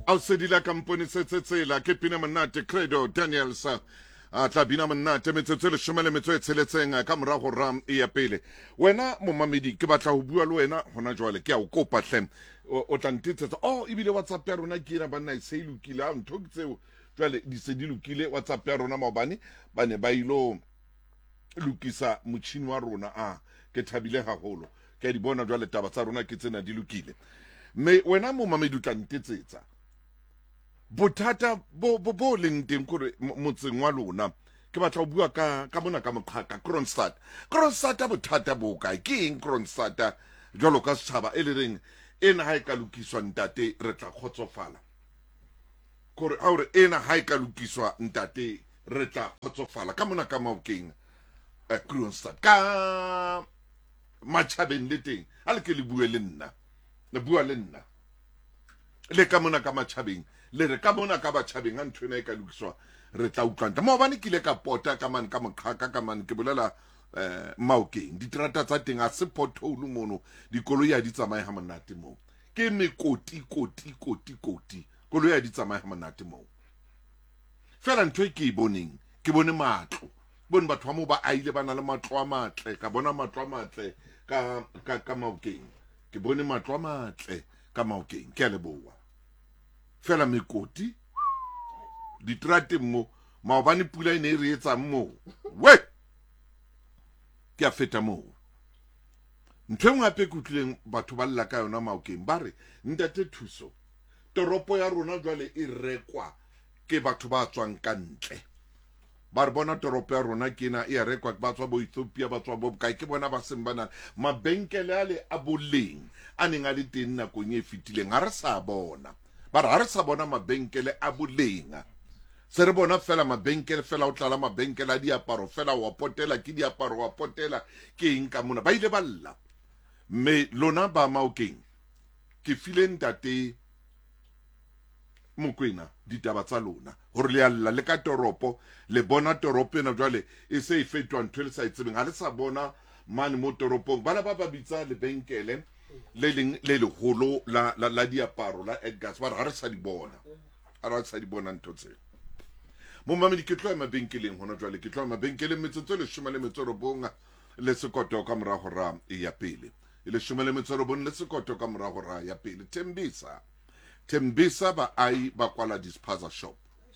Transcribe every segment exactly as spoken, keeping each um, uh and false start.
Au sedila kamponi tsetsela ke pina monate Credo Daniels a tla bina monate metsotso le shomele metso e tsheletseng ka mora go ram e ya pele wena momamedi ke batla go bua le wena hona jwale ke a o kopa hlem o tla ntitsetsa oh ibile WhatsApp ya rona ke ira bana e se ilukile a ntho ke tseo jwale di se di lukile WhatsApp ya rona maobane bane ba ilo lukisa motšhini wa rona a ke thabile haholo ke di bona jwale taba tsa rona ke tsena di lukile me wena momamedi o tla ntitsetsa bothata bo bo bo leng teng gore motseng wa lona ke batla go bua ka ka bona ka moqhaka Kroonstad Kroonstad bothata bo ka ke eng Kroonstad jalo ka setšhaba e le reng ena ha e ka lokiswa ntate re tla kgotsofala gore a re ena ha e ka lokiswa ntate re tla kgotsofala ka mona ka maokeng a Kroonstad ka matšhabeng le teng a le ke le bue le nna le bua le nna le ka mona ka matšhabeng le re ka bona ka batšhabeng a ntho ena e ka lokiswa re tla utlwanta maobane ke ile ka pota ka mane ka moqhaka ka mane ke bolela eh maokeng diterata tsa teng a se pothole mono dikoloi ya di tsamaya ha monate mo ke mekoti koti koti koti koloi ya di tsamaya ha monate mo fela ntho e ke e boneng ke bone matlo bone batho ba mo ba aile bana le matlo a matle ka bona matlo a matle ka ka ka maokeng ke bone matlo a matle ka maokeng ke a leboa fela mekoti diterate mo maobane pula ine re etsa mo we ke a feta mo ntwe ngape kutleng batho ba lla ka yona maokeng ba re ntate thuso toropo ya rona jwale e rekwa ke batho ba tswang ka ntle ba re bona toropo ya rona ke na e rekwa ba tswa bo Ethiopia ba tswa bo kae ke bona ba seng bana mabenkele ale a boleng a neng a le teng nakong e fetileng ha re sa bona ba re ha re sa bona mabenkele a bolenga se re bona fela mabenkele fela o tlala mabenkele a diaparo fela wa potela ke diaparo wa potela ke eng ka mona ba ile ba lla me lona ba maokeng ke file ntate Mokwena ditaba tsa lona gore le alla le ka toropo le bona toropo ena jwale e se e fetwa ntho le sa itsebeng ha le sa bona mane mo toropong bana ba ba bitsa le benkele le leng le le holo la la, la diaparo la Edgars ba re sa di bona a re sa di bona ntho tse mo mamedi ke tloa mabenkeleng hona jwale ke tloa mabenkeleng metsotso le shoma le metsoro bonga le sekoto ka mora go ra e ya pele le shoma le metsoro bon le sekoto ka mora go ra ya pele Tembisa Tembisa ba ai ba kwala dispaza shop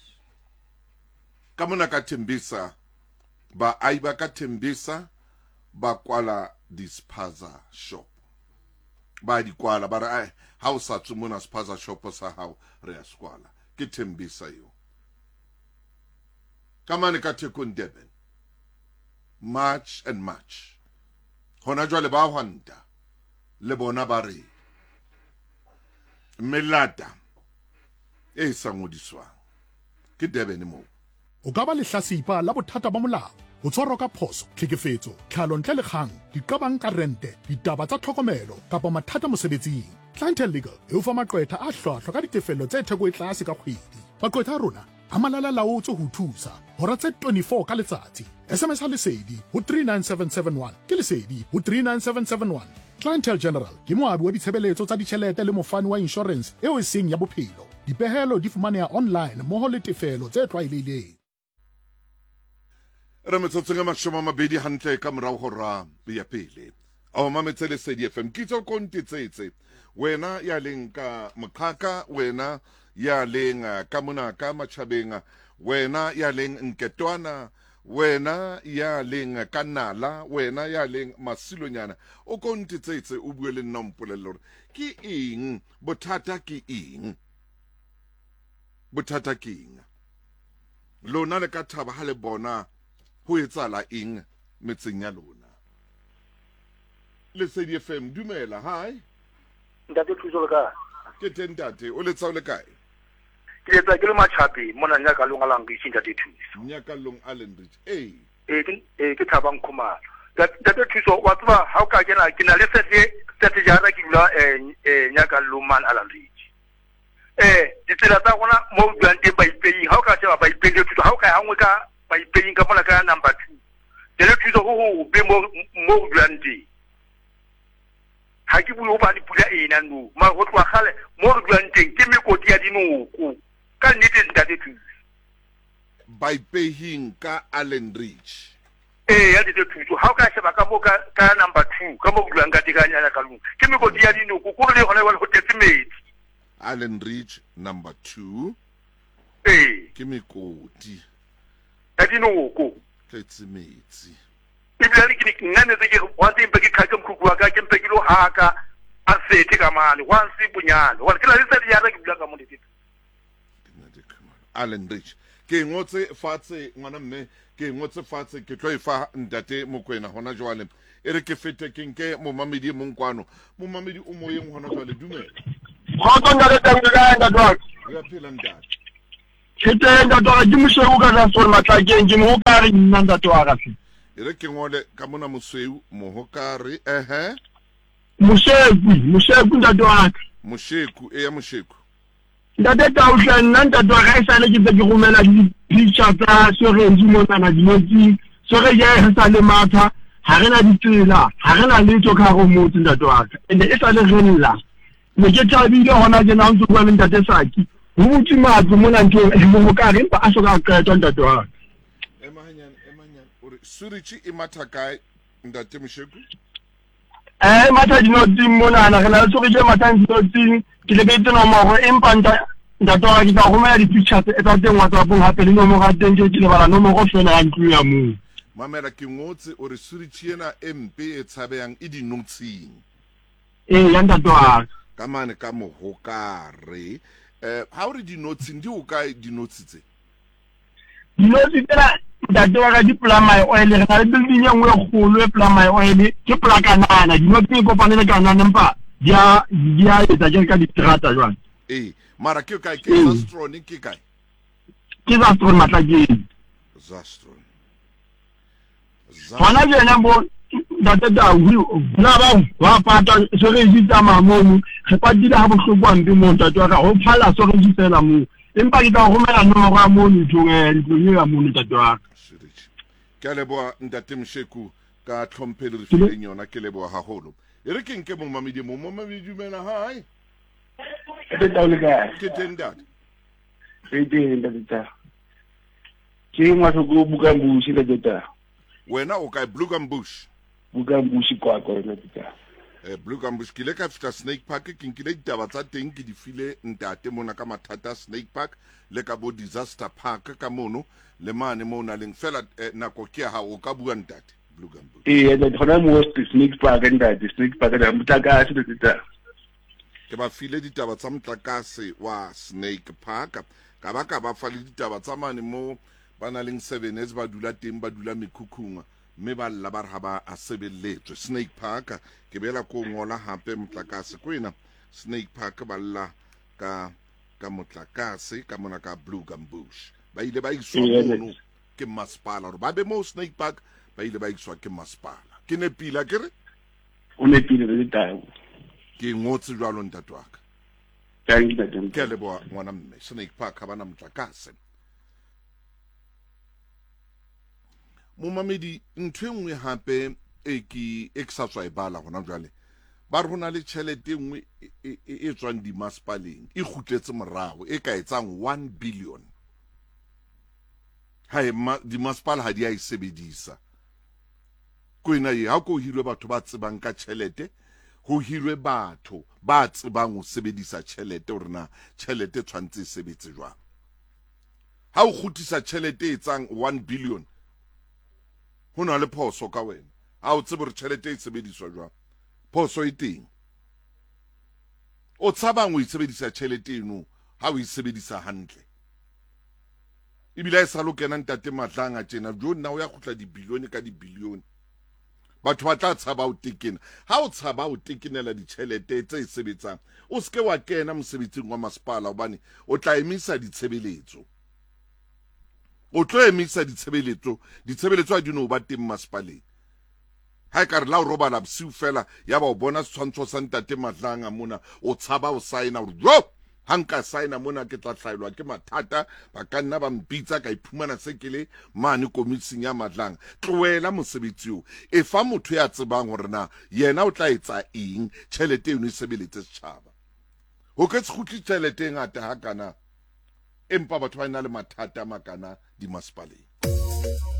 ka mona ka Tembisa ba ai ba ka Tembisa ba kwala dispaza shop ba di kwala ba re ai ha o sa tsumona spaza shop sa hao re ya skwala ke Tembisa yo ka mane ka Tekon Durban March and March hona jwale ba hwanta le bona ba re melata e sa ngodiswang ke Durban mo o ka ba lehlasipa la bothata ba molao o tshwarwa ka phoso tlhekefetso tlhalontle le kgang diqabang ka rente ditaba tsa tlhokomelo kapa mathata mosebetsing Clientele Legal e o fa maqwetha a hlwahlwa ka ditefello tse theko e tlase ka kgwedi maqwetha a rona a malala laotswe ho thusa hora tse twenty-four ka letsatsi S M S ha lesedi ho three nine seven seven one ke lesedi ho three nine seven seven one Clientele General ke moabi wa ditshebeletso tsa ditjhelete le mofani wa insurance eo e seng ya bophelo dipehelo di fumaneha online moho le tefelo tse tlwaelehileng re metsotso nga mashoma mabedi hantle ka morao go ra ya pele a o mametse lesedi F M kitso kontitsetse wena ya leng ka moqhaka wena ya leng ka mona ka matšhabeng wena ya leng nketwana wena ya leng ka nala wena ya leng masilonyana o kontitsetse o bue le nna mpolelelo ke eng bothata ke eng bothata ke eng lona le ka thaba ha le bona ho etsala eng metseng ya lona lesedi F M dumela hi ntate thuso le ka ke tentate o le tsao le kae ke etsa ke le machapi mona nya ka longa lang ke ntate thuso nya ka long Allen Rich eh eh ke eh ke thabang khumalo ntate thuso wa tsaba ha o ka kena ke na le setse setse jara ke dula eh nya ka Loman Allen Rich eh ditsela tsa gona mo buante ba ipei ha o ka tseba ba ipei thuso ha o ka hangwe ka ba ipei ka mona ka number two le thuso ho ho be mo mo buante ha ke bule o ba di pula ena no ma go tloa gale mo re buang teng ke mekoti ya dinoka by paying ka Allen Ridge. Eh ya dite thuso ha o ka sheba ka mo ka ka number two ka mo bulang ka tikanya ka lu ke me go dia dino go go le gona wa go tetse metsi Allen Ridge number two eh ke me koti ya dino go tetse metsi ibile ke ke nne tse ke wa tse mpe ke ka ke mkhukhu wa ka ke mpe ke lo haka a sethi ka mane wa nsi bunyalo wa ke la se ya re ke bula ka mo ditete Allen Ridge ke ngotse fatshe ngwana mme ke ngotse fatshe ke tlo ifa ntate mokwena hona jwale e re ke fete ke nke momamedi monkwano momamedi o moyeng hona jwale dumela Khotso ntate tanga ka ntate ya phela ntate ke tenda ntate ke moshego ka sa sona matlakeng ke mo ka re nna ntate wa ka se e re ke ngole ka mona mosweu mohokare ehe moshego moshego ntate wa ka mosheku e ya mosheku ntate tauhla nna ntate wa ka e sale ke tse ke romela di-picture tsa sorenji monana dinotsi sore ja e sa le matha ha re na ditsela ha re na letho ka go motse ntate wa ka ene e sale re lla ne ke thabile hona ke na ntse bua le ntate Saki ho botsi matlo mona ntho e mo ka re ba a soka qetwa ntate wa ka emahanyane emahanyane ore surichi e matha kae ntate mosheku eh matha dinotsi monana re na le sore je matha dinotsi ke le betse no mo go empa nta ntate wa ke ka romela di-pictures e tsa teng WhatsApp-ong hape le nomoro ya teng ke le bala nomoro fela ya ntlo ya moo mamela ke ngotse ore surichi ena empe e tshabeyang e dinotsing eh ya ntate wa ka mane ka mohokare eh ha o re dinotsing di o kae dinotsi tse dinotsi tsena ntate wa ka di plama oil re na le building e nngwe e kgolo e plama oil ke plakanana dinotsi e kopane le kanana empa dia dia etsa ke ka distrata jwang eh mara ke kae ke Zastron ke kae ke Zastron matlakeng Zastron hona jena bo ntate da bula ba wa pata so re ditsa mamono re patile ha bohloko ampe mo ntate wa ka ho phala so re ditsela mo empa ke ka romela nomoro ya mo ntungela ntungela ya mo ntate wa ka ke a leboa ntate Msheku ka tlhomphele re fileng yona ke leboa haholo e re ke nke mo mamedi mo mamedi dumela hai ke taule ka ke tenda ke tenda tsa ke ngwa go go buka mbushi le tata wena o ka Blue Gum Bush buka mbushi kwa kwa le tata eh Blue Gum Bush ke le ka fita Snake Park ke nkile ditaba tsa teng ke di file ntate mona ka mathata Snake Park le ka bo Disaster Park ka mono le mane mo na leng fela nako ke ha o ka bua ntate Blue Gum Bush eh le gona mo Snake Park ntate Snake Park le mutaka se tata ke ba file ditaba tsa mtlakase wa Snake Park ka ba ka ba fa le ditaba tsa mane mo bana leng seven as ba dula teng ba dula mekhukhunga mme ba lla ba re ha ba a sebelletswe Snake Park ke bela ko ngola hape mtlakase kwena Snake Park ba lla ka ka motlakase ka mona ka Blue Gum Bush ba ile ba iswa mono ke masepala ba be mo Snake Park ba ile ba iswa ke masepala ke ne pila ke re o ne pila le tayo ke ngotse jwalo ntate wa ka thank you ke leboa ngwana mme Snake Park ha bana mtlakase momamedi ntwe nngwe hape e ke eksatswa e bala hona jwale ba rona le tšhelete nngwe e tswang di masepaleng e khutletse morago e ka etsang one billion ha di masepala ha di a e sebedisa kwena ye ha ko hirwe batho ba tsebang ka tšhelete ho hirwe batho ba tsebang ho sebedisa tšhelete hore na tšhelete tshwantse e sebetse jwang ha o khutisa tšhelete e etsang one billion ho na le phoso ka wena ha o tsebe re tšhelete e sebediswa jwang phoso e teng o tshabang o e sebedisa tšhelete eno ha o e sebedisa hantle ebile e sa lokena ntate matlanga tjena jo nna o ya khutla dibilione ka dibilione batho ba tla tshaba o tekena ha o tshaba o tekenela ditšhelete tse e sebetsang o ske wa kena mosebetsing wa masepala hobane o tla emisa ditshebeletso o tlo emisa ditshebeletso ditshebeletso a di no ba teng masepaleng ha ka re la o robala bosiu fela ya ba o bona setshwantsho sa ntate matlanga mona o tshaba o signa o jo hanka signa mona ke tla hlaelwa ke mathata ba ka nna ba mpitsa ka iphumana se ke le mane komising ya matlanga tloela mosebetsi o e fa motho ya tsebang hore na yena o tla etsa eng tšhelete eno e sebeletse setšhaba o ke se khutli tšhelete ngata ha kana empa batho ba ena le mathata makana di masepaleng.